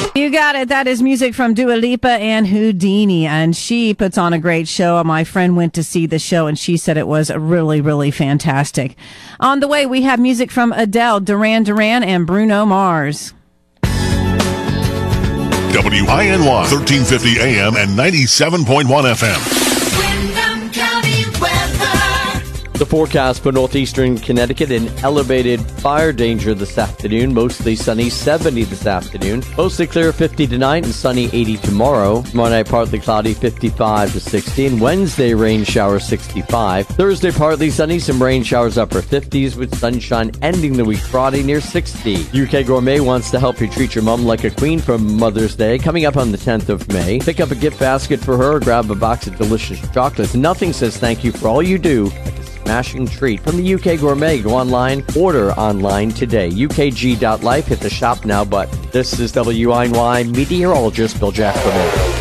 You got it. That is music from Dua Lipa and Houdini, and she puts on a great show. My friend went to see the show, and she said it was really, really fantastic. On the way, we have music from Adele, Duran Duran, and Bruno Mars. WINY 1350 AM and 97.1 FM. The forecast for northeastern Connecticut, an elevated fire danger this afternoon. Mostly sunny, 70 this afternoon. Mostly clear, 50 tonight, and sunny, 80 tomorrow. Tomorrow night, partly cloudy, 55 to 60. And Wednesday, rain showers, 65. Thursday, partly sunny, some rain showers, upper 50s, with sunshine ending the week Friday near 60. UK Gourmet wants to help you treat your mom like a queen for Mother's Day, coming up on the 10th of May. Pick up a gift basket for her, or grab a box of delicious chocolates. Nothing says thank you for all you do smashing treat from the UK Gourmet. Go online, order online today. UKG.life, hit the shop now button. This is WINY meteorologist Bill Jackson.